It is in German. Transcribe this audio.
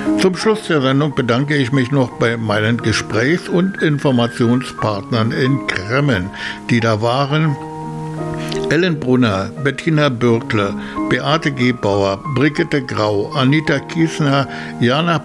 Zum Schluss der Sendung bedanke ich mich noch bei meinen Gesprächs- und Informationspartnern in Kremmen, die da waren: Ellen Brunner, Bettina Bürkle, Beate Gebauer, Brigitte Grau, Anita Kiesner, Jana